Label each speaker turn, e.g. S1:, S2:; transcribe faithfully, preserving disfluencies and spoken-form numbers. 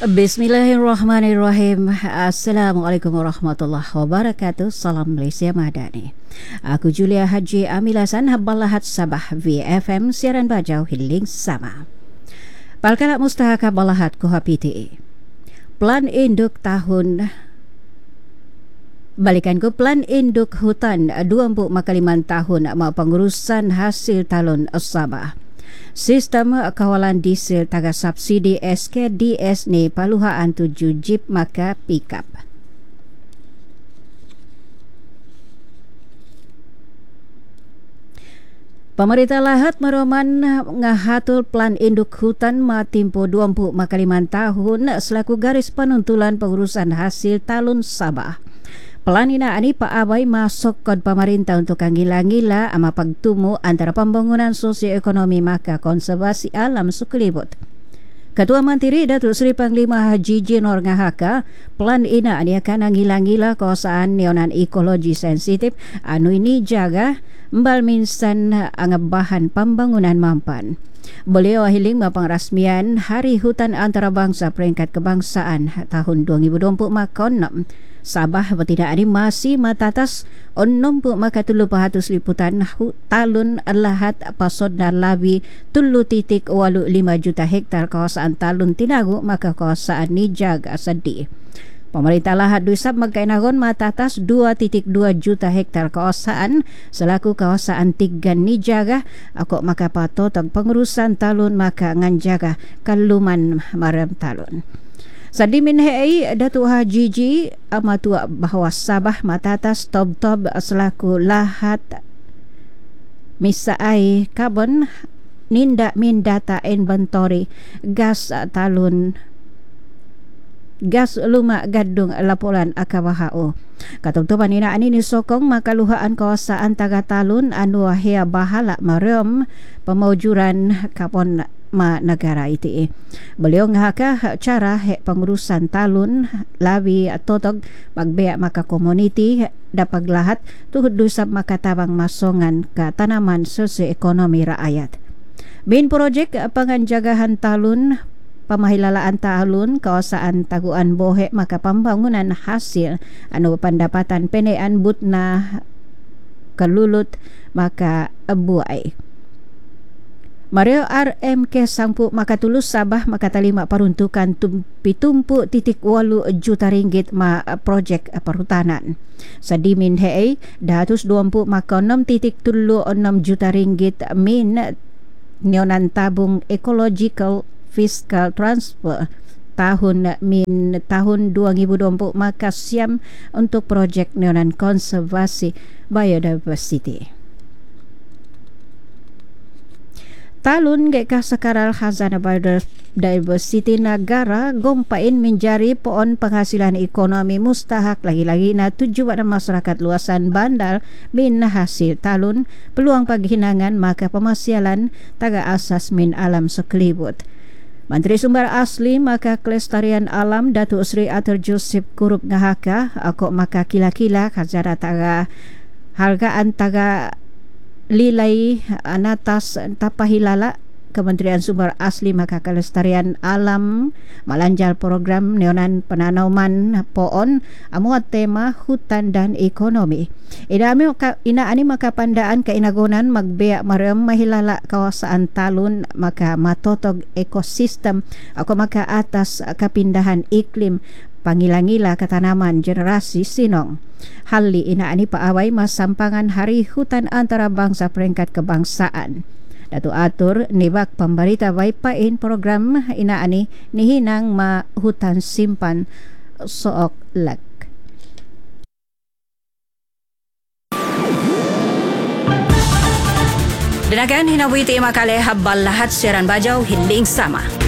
S1: Bismillahirrahmanirrahim. Assalamualaikum warahmatullahi wabarakatuh. Salam Malaysia Madani. Aku Julia Haji Amilasan Balahat Sabah V F M siaran bajau hiling sama. Palkalat mustahak Balahat Kuha P T A. Plan induk tahun Balikan ke plan induk hutan dua puluh empat lima tahun mak pengurusan hasil talun Sabah. Sistem kawalan diesel taga subsidi S K D S ni paluhaan tujuh jeep maka pickup. Pemerintah Lahad meroman ngahatul plan induk hutan matimpo dua puluh empat lima tahun selaku garis penuntulan pengurusan hasil talun Sabah. Pelan ina ani Pak Abai masuk kod pemerintah untuk anggila-anggila ama pagtumu antara pembangunan sosioekonomi maka konservasi alam sukelibut. Ketua Menteri Datuk Seri Panglima Haji Jinor ngahaka pelan ina ani akan anggila-anggila kawasan neonan ekologi sensitif anu ini jaga mbal minsan angabahan pembangunan mampan. Beliau hiling pengrasmian Hari Hutan Antarabangsa Peringkat Kebangsaan tahun dua ribu dua puluh empat. Sabah bertindak ini masih matatas enam puluh maka tulu pahatus liputan talun lahat pasod dan labi tulu titik walu lima juta hektar kawasan talun tinagu maka kawasan ni jaga sedih. Pemerintah Lahad Duisab magkainagon matatas dua titik dua juta hektar kawasan selaku kawasan tiga ni jaga ako maka patotag pengurusan talun maka nganjaga kaluman maram talun. Sadimin hei Datuk Haji Ji amatua bahawa Sabah matatas tob-tob selaku lahat misaai karbon ninda min data inventory gas talun gas luma gadung laporan akabahao. Katungtuban ina ani nisokong makaluhaan kawasan taga talun anu hea bahala mariam pemaujuran kapon ma negara iti. Beliau ngahaka cara he pengurusan talun labi totog magbea maka community dapat lahat tuhud dusab maka tabang masongan ke tanaman sosioekonomi rakyat. Bin projek penganjagahan talun pamahilalaan talun kawasan taguan bohe maka pembangunan hasil anu pendapatan penean butna kelulut maka buai. Mario R M K sangpu maka tulus Sabah maka talima peruntukan pitumpu titik walu juta ringgit ma projek perhutanan. Sadimin hei datus dua puluh maka enam titik tulu enam juta ringgit min neonan tabung ecological fiscal transfer tahun min tahun dua ribu dua puluh maka siam untuk projek neonan konservasi biodiversity. Talun geka sekaral khazanah biodiversity negara gompain menjadi poon penghasilan ekonomi mustahak lagi-lagi na tujuan masyarakat luasan bandar min hasil talun peluang paghinangan maka pemasialan taga asas min alam sekelibut. Menteri Sumber Asli maka Kelestarian Alam Datuk Seri Atur Joseph Kurup ngahaka ako maka kila-kila khazanah taga hargaan taga lilai anatas tapahilala Kementerian Sumber Asli maka Kelestarian Alam melanjar program neonan penanaman pohon amuat tema hutan dan ekonomi. Ina ami ina ani maka pandaan kainagonan magbea marem mahilala kawasan talun maka matotog ekosistem ako maka atas kapindahan iklim pangilangila ketanaman generasi sinong. Hal li ina ani paaway masampangan Hari Hutan Antarabangsa Peringkat Kebangsaan. Datu atur nibak pemberita waipain program ina ani nihinang ma hutan simpan sook lag. Dinakan hinawiti makale habal lahat siaran bajau hiling sama.